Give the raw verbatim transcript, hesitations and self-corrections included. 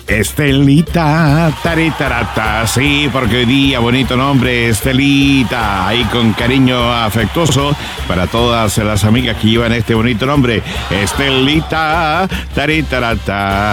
Estelita, taritarata, sí, porque hoy día bonito nombre, Estelita, ahí con cariño afectuoso para todas las amigas que llevan este bonito nombre, Estelita, taritarata.